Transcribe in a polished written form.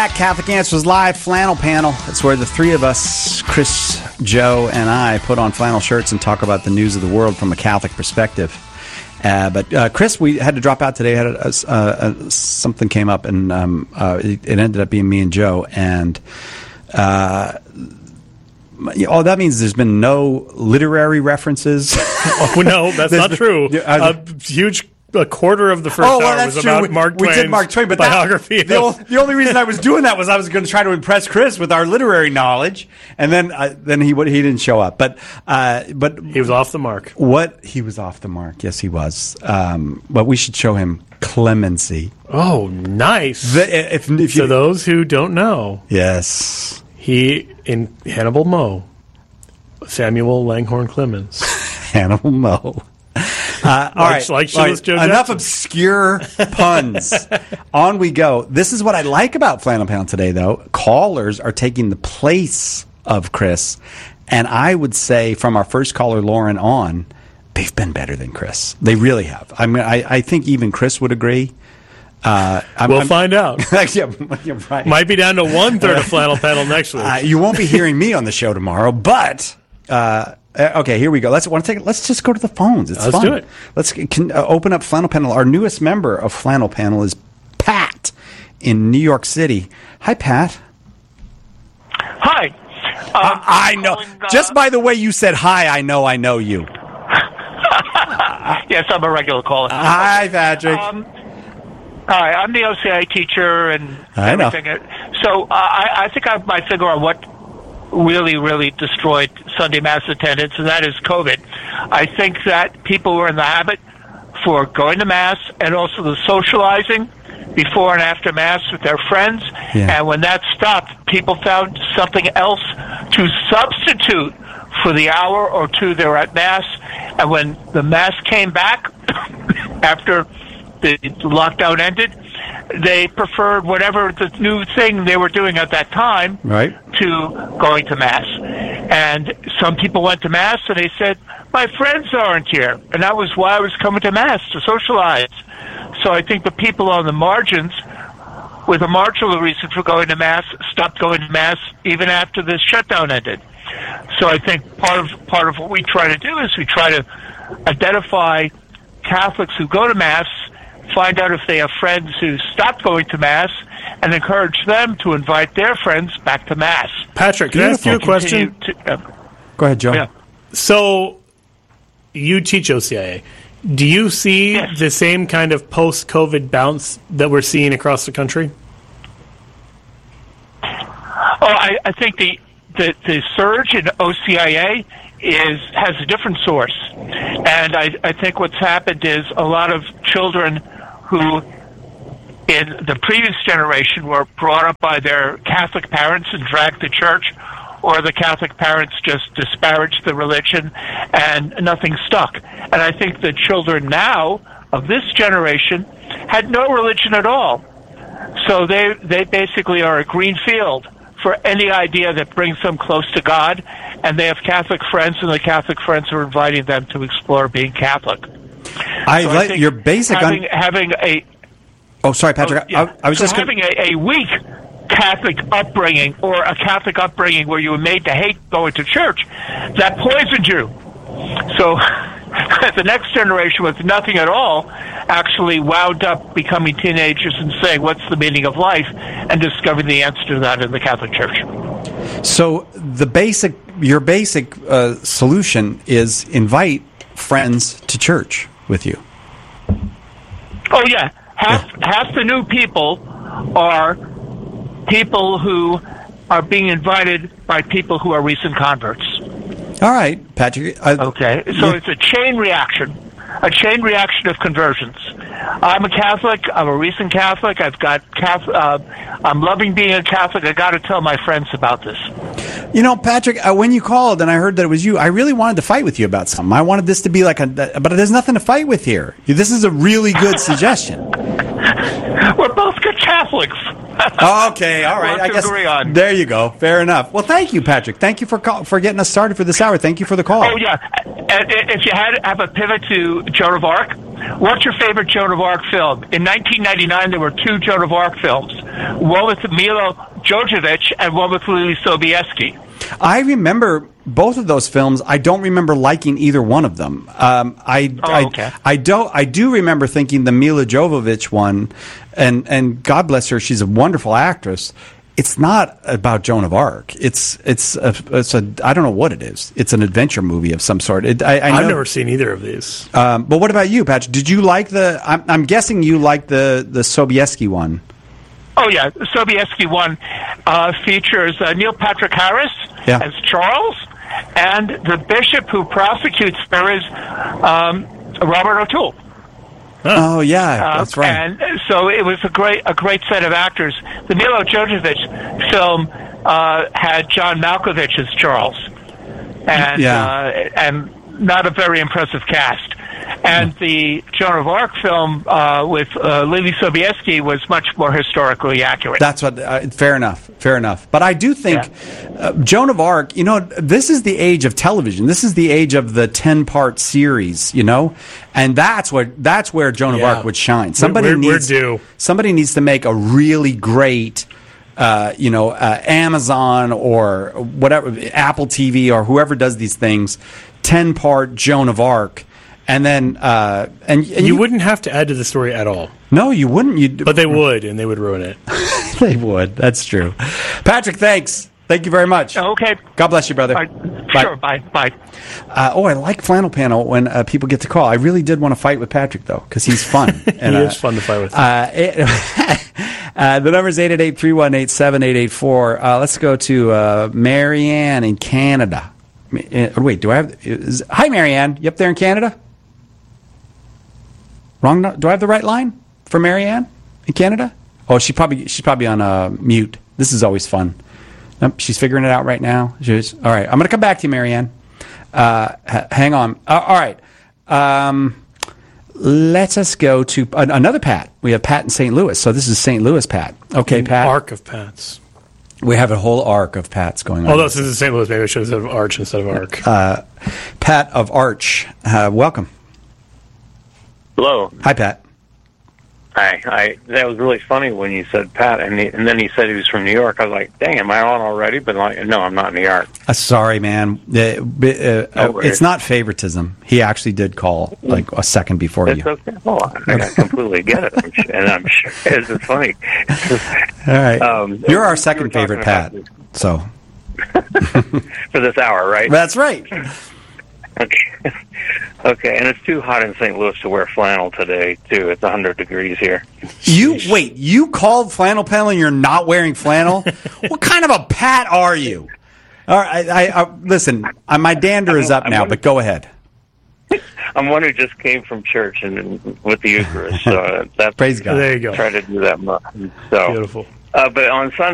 Catholic Answers Live Flannel Panel. It's where the three of us, Chris, Joe, and I, put on flannel shirts and talk about the news of the world from a Catholic perspective. But Chris, we had to drop out today. Something came up, and it ended up being me and Joe. And that means there's been no literary references. Oh, no, that's not true. A quarter of the first hour was about Mark Twain's we did Mark Twain, but biography. The only reason I was doing that was I was going to try to impress Chris with our literary knowledge, and then he didn't show up. But he was off the mark. He was off the mark. Yes, he was. But we should show him clemency. Oh, nice. So those who don't know, yes, he in Hannibal Moe, Samuel Langhorne Clemens, Hannibal Moe. All right. Enough obscure puns. On we go. This is what I like about Flannel Panel today, though. Callers are taking the place of Chris, and I would say from our first caller, Lauren, on, they've been better than Chris. They really have. I mean, I think even Chris would agree. We'll find out. Yeah, right. Might be down to 1/3 of Flannel Panel next week. You won't be hearing me on the show tomorrow, but. Okay, here we go. Let's just go to the phones. Let's do it. Let's open up Flannel Panel. Our newest member of Flannel Panel is Pat in New York City. Hi, Pat. Hi. I know. Just by the way you said hi, I know you. Yes, I'm a regular caller. Hi, Patrick. Hi, I'm the OCI teacher and everything. I know. So I think I have my finger on what really destroyed Sunday Mass attendance, and that is COVID. I think that people were in the habit for going to Mass and also the socializing before and after Mass with their friends. Yeah. And when that stopped, people found something else to substitute for the hour or two they were at Mass. And when the Mass came back after the lockdown ended, they preferred whatever the new thing they were doing at that time to going to Mass. And some people went to Mass and they said, my friends aren't here. And that was why I was coming to Mass, to socialize. So I think the people on the margins, with a marginal reason for going to Mass, stopped going to Mass even after this shutdown ended. So I think part of what we try to do is we try to identify Catholics who go to Mass, find out if they have friends who stopped going to Mass, and encourage them to invite their friends back to Mass. Patrick, can I ask you a question? Go ahead, Joe. Yeah. So, you teach OCIA. Do you see the same kind of post-COVID bounce that we're seeing across the country? I think the surge in OCIA has a different source. And I think what's happened is a lot of children who in the previous generation were brought up by their Catholic parents and dragged to church, or the Catholic parents just disparaged the religion and nothing stuck. And I think the children now of this generation had no religion at all. So they basically are a green field for any idea that brings them close to God, and they have Catholic friends, and the Catholic friends are inviting them to explore being Catholic. I like your basic having a. Oh, sorry, Patrick. I was just having a weak Catholic upbringing, or a Catholic upbringing where you were made to hate going to church, that poisoned you. So the next generation with nothing at all actually wound up becoming teenagers and saying, what's the meaning of life? And discovering the answer to that in the Catholic Church. So your basic solution is invite friends to church with you. Oh, yeah. Half the new people are people who are being invited by people who are recent converts. All right, Patrick. Okay, so it's a chain reaction of conversions. I'm a Catholic. I'm a recent Catholic. I'm loving being a Catholic. I got to tell my friends about this. You know, Patrick, when you called and I heard that it was you, I really wanted to fight with you about something. I wanted this to be but there's nothing to fight with here. This is a really good suggestion. We're both good Catholics. Okay, all right. I guess agree on. There you go. Fair enough. Well, thank you, Patrick. Thank you for getting us started for this hour. Thank you for the call. Oh, yeah. If you have a pivot to Joan of Arc, what's your favorite Joan of Arc film? In 1999, there were 2 Joan of Arc films. one with Milo Jovovich and one with Lily Sobieski. I remember both of those films. I don't remember liking either one of them. Okay. I do remember thinking the Mila Jovovich one, and God bless her, she's a wonderful actress. It's not about Joan of Arc. It's a I don't know what it is. It's an adventure movie of some sort. I've never seen either of these. But what about you, Patrick? Did you like I'm guessing you liked the Sobieski one. Oh, yeah. The Sobieski one features Neil Patrick Harris as Charles, and the bishop who prosecutes there is Robert O'Toole. Oh, yeah, that's right. And so it was a great set of actors. The Milo Jovovich film had John Malkovich as Charles, and not a very impressive cast. And the Joan of Arc film with Lily Sobieski was much more historically accurate. That's what. Fair enough. But I do think Joan of Arc. This is the age of television. This is the age of the 10-part series. And that's where Joan of Arc would shine. Somebody needs to make a really great. Amazon or whatever, Apple TV or whoever does these things, 10-part Joan of Arc. And then, and you wouldn't have to add to the story at all. No, you wouldn't. But they would, and they would ruin it. They would. That's true. Patrick, thanks. Thank you very much. Okay. God bless you, brother. Bye. Sure. Bye. I like Flannel Panel when people get to call. I really did want to fight with Patrick, though, because he's fun. And, he is fun to fight with. The number is 888-318-7884. Let's go to Marianne in Canada. Wait, do I have... Hi, Marianne. You up there in Canada? Wrong. Do I have the right line for Marianne in Canada? Oh, she's probably on mute. This is always fun. Nope, she's figuring it out right now. All right. I'm going to come back to you, Marianne. Hang on. All right. Let us go to another Pat. We have Pat in St. Louis. So this is St. Louis Pat. Okay, Pat. Arc of Pats. We have a whole arc of Pats going on. Although this is St. Louis, maybe I should have said Arch instead of Arc. Pat of Arch. Welcome. Hello. Hi, Pat. Hi. That was really funny when you said Pat, and then he said he was from New York. I was like, dang, am I on already? But no, I'm not in New York. Sorry, man. It's not favoritism. He actually did call like a second before you. It's okay. Oh, I completely get it. I'm sure it's just funny. All right. You're our second favorite Pat. So for this hour, right? That's right. Okay, and it's too hot in St. Louis to wear flannel today, too. It's 100 degrees here. You called Flannel Panel and you're not wearing flannel? What kind of a Pat are you? All right, listen, my dander is up now, but go ahead. I'm one who just came from church and with the Eucharist, so that's praise God. There you go. Try to do that much. So beautiful. But on Sunday,